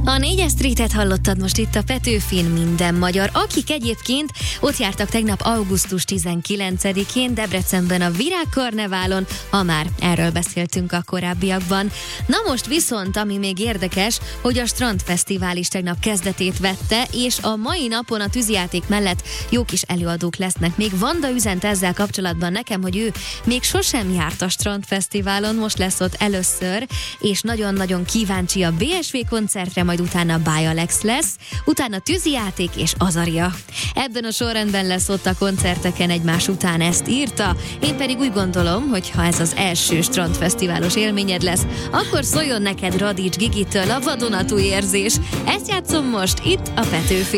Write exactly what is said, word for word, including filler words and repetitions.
A négyes Streetet hallottad most itt a Petőfin, minden magyar, akik egyébként ott jártak tegnap augusztus tizenkilencedikén Debrecenben a Virágkarneválon, ha már erről beszéltünk a korábbiakban. Na most viszont, ami még érdekes, hogy a Strandfesztivál is tegnap kezdetét vette, és a mai napon a tűzijáték mellett jó kis előadók lesznek. Még Vanda üzent ezzel kapcsolatban nekem, hogy ő még sosem járt a Strandfesztiválon, most lesz ott először, és nagyon-nagyon kíváncsi a bé es vé koncertre, majd utána Bialex lesz, utána tűzijáték és Azaria. Ebben a sorrendben lesz ott a koncerteken egymás után, ezt írta. Én pedig úgy gondolom, hogy ha ez az első Strandfesztiválos élményed lesz, akkor szóljon neked Radics Gigitől a vadonatúj érzés. Ezt játszom most itt a Petőfin.